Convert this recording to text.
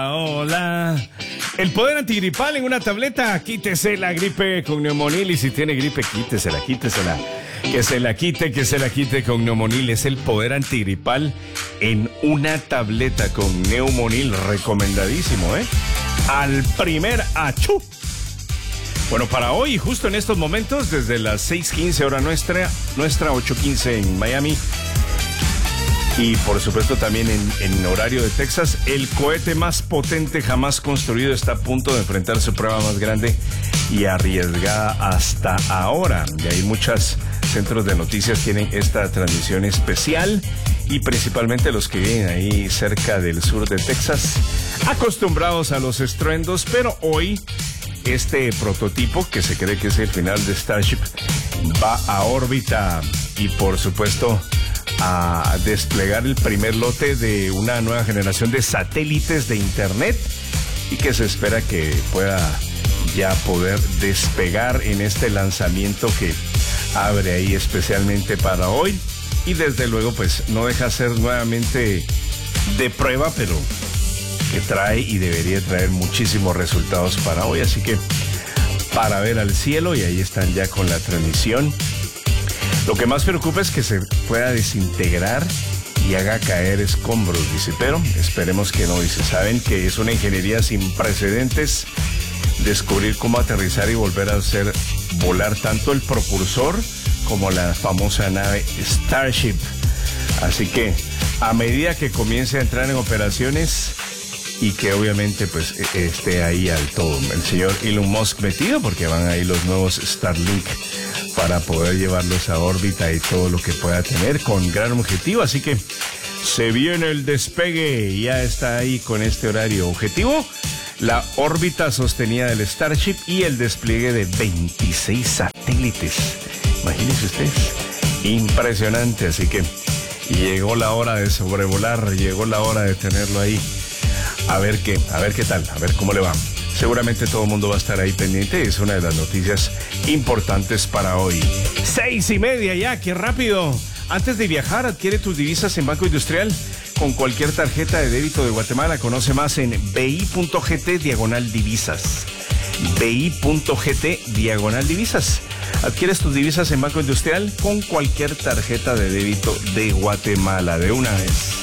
Hola. El poder antigripal en una tableta. Quítese la gripe con Neumonil. Y si tiene gripe, quítesela. Que se la quite con Neumonil. Es el poder antigripal en una tableta con Neumonil. Recomendadísimo, ¿eh? Al primer achú. Bueno, para hoy, justo en estos momentos, desde las 6:15 hora nuestra 8:15 en Miami. Y por supuesto también en horario de Texas, el cohete más potente jamás construido está a punto de enfrentar su prueba más grande y arriesgada hasta ahora. Y ahí muchos centros de noticias tienen esta transmisión especial y principalmente los que viven ahí cerca del sur de Texas, acostumbrados a los estruendos, pero hoy este prototipo, que se cree que es el final de Starship, va a órbita y por supuesto a desplegar el primer lote de una nueva generación de satélites de internet y que se espera que pueda ya poder despegar en este lanzamiento que abre ahí especialmente para hoy y desde luego pues no deja ser nuevamente de prueba, pero que trae y debería traer muchísimos resultados para hoy, así que para ver al cielo, y ahí están ya con la transmisión. Lo que más preocupa es que se pueda desintegrar y haga caer escombros, dice, pero esperemos que no, dice. Saben que es una ingeniería sin precedentes descubrir cómo aterrizar y volver a hacer volar tanto el propulsor como la famosa nave Starship. Así que a medida que comience a entrar en operaciones y que obviamente pues esté ahí al todo el señor Elon Musk metido, porque van ahí los nuevos Starlink para poder llevarlos a órbita y todo lo que pueda tener con gran objetivo. Así que se viene el despegue, ya está ahí con este horario objetivo, la órbita sostenida del Starship y el despliegue de 26 satélites. Imagínense ustedes, impresionante. Así que llegó la hora de sobrevolar, llegó la hora de tenerlo ahí. A ver qué tal, a ver cómo le va. Seguramente todo el mundo va a estar ahí pendiente. Es una de las noticias importantes para hoy. 6:30 ya, qué rápido. Antes de viajar, adquiere tus divisas en Banco Industrial con cualquier tarjeta de débito de Guatemala. Conoce más en bi.gt/divisas. bi.gt/divisas. Adquieres tus divisas en Banco Industrial con cualquier tarjeta de débito de Guatemala. De una vez.